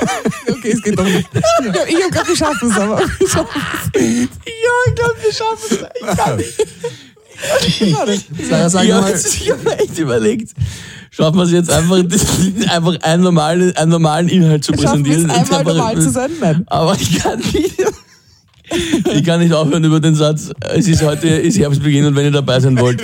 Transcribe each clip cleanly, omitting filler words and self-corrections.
Okay, es geht doch nicht. Ich hab gedacht, wir schaffen es aber. Ich glaube, wir schaffen es. Ich kann nicht. Ich habe mir echt überlegt, schaffen wir es jetzt einfach einen normalen Inhalt zu präsentieren. Schaffen wir es einmal normal zu sein? Nein. Aber ich kann nicht aufhören über den Satz, heute ist Herbstbeginn und wenn ihr dabei sein wollt.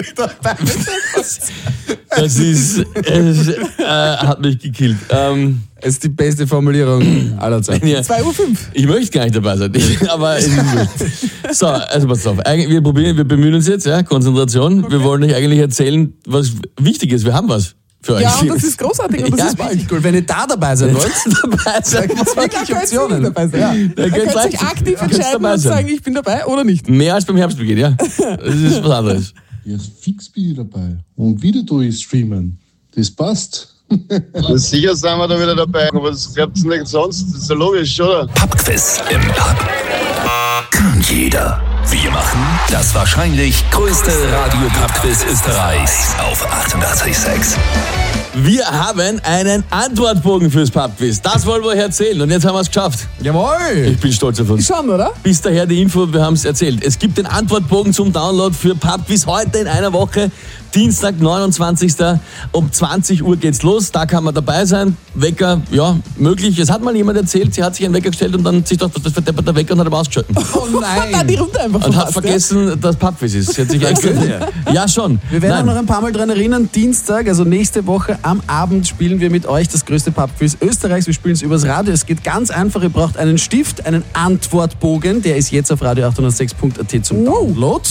Hat mich gekillt. Es ist die beste Formulierung aller Zeiten. 2:05 Uhr. Ich möchte gar nicht dabei sein. Aber so, also pass auf. Wir bemühen uns jetzt, ja, Konzentration. Okay. Wir wollen euch eigentlich erzählen, was wichtig ist. Wir haben was für euch. Ja, und das ist großartig und das ist richtig cool. Wenn ihr da dabei sein wollt, da gibt es wirklich Optionen. Dabei sein. Ja. Ihr könnt euch aktiv entscheiden und sagen, ich bin dabei oder nicht. Mehr als beim Herbstbeginn, ja. Das ist was anderes. Ja, fix bin ich dabei. Und wieder streamen. Das passt. Sicher sind wir da wieder dabei, aber das gibt's nicht sonst. Das ist ja logisch, oder? Pubquiz im Pub. Kann jeder. Wir machen das wahrscheinlich größte Radio-Pubquiz Österreichs auf 88.6. Wir haben einen Antwortbogen fürs Pubquiz. Das wollen wir euch erzählen und jetzt haben wir es geschafft. Jawohl! Ich bin stolz auf uns. Schon, oder? Bis daher die Info, wir haben es erzählt. Es gibt den Antwortbogen zum Download für Pubquiz heute in einer Woche. Dienstag, 29. um 20 Uhr geht's los. Da kann man dabei sein. Wecker, ja, möglich. Es hat mal jemand erzählt, sie hat sich einen Wecker gestellt und dann sich doch das verdeppert der Wecker und hat aber ausgeschaltet. Oh nein! Hat die Runde einfach und hat vergessen, dass Pubquiz ist. Sie hat sich ja, schon. Wir werden auch noch ein paar Mal dran erinnern. Dienstag, also nächste Woche am Abend spielen wir mit euch das größte Pubquiz Österreichs. Wir spielen es übers Radio. Es geht ganz einfach. Ihr braucht einen Stift, einen Antwortbogen. Der ist jetzt auf radio806.at zum Download.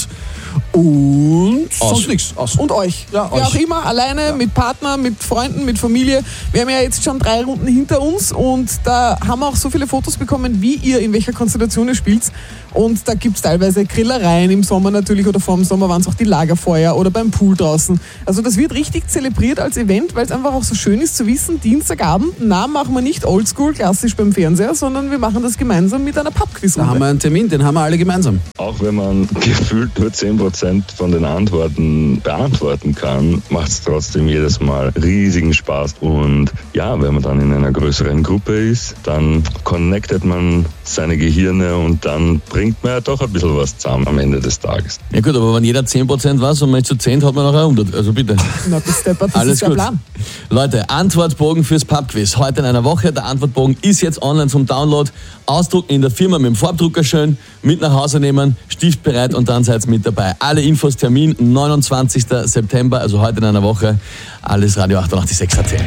Und sonst nichts. Und euch. Ja, Wer auch immer, alleine, mit Partner, mit Freunden, mit Familie. Wir haben ja jetzt schon 3 Runden hinter uns und da haben wir auch so viele Fotos bekommen, wie ihr, in welcher Konstellation ihr spielt. Und da gibt es teilweise Grillereien im Sommer natürlich oder vor dem Sommer waren es auch die Lagerfeuer oder beim Pool draußen. Also das wird richtig zelebriert als Event, weil es einfach auch so schön ist zu wissen, Dienstagabend, machen wir nicht oldschool, klassisch beim Fernseher, sondern wir machen das gemeinsam mit einer Pubquiz-Runde. Da haben wir einen Termin, den haben wir alle gemeinsam. Auch wenn man gefühlt nur 10% von den Antworten beantworten kann, macht es trotzdem jedes Mal riesigen Spaß. Und ja, wenn man dann in einer größeren Gruppe ist, dann connectet man seine Gehirne und dann bringt man ja doch ein bisschen was zusammen am Ende des Tages. Ja gut, aber wenn jeder 10% was und man ist zu 10, hat man nachher 100. Also bitte. Na, das alles ist der gut. Plan. Leute, Antwortbogen fürs Pubquiz. Heute in einer Woche. Der Antwortbogen ist jetzt online zum Download. Ausdrucken in der Firma mit dem Farbdrucker schön, mit nach Hause nehmen, Stift bereit und dann seid ihr mit dabei. Alle Infos, Termin 29. September, also heute in einer Woche. Alles Radio 88.6 AT.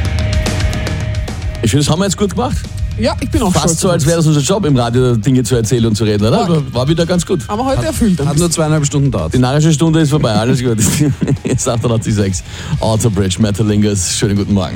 Ich finde, das haben wir jetzt gut gemacht. Ja, ich bin auch fast stolz. So, als wäre das unser Job, im Radio Dinge zu erzählen und zu reden, oder? War wieder ganz gut. Aber heute erfüllt. Hat nur 2,5 Stunden gedauert. Die narische Stunde ist vorbei, alles gut. Jetzt 88.6 Autobridge, Metalingers, schönen guten Morgen.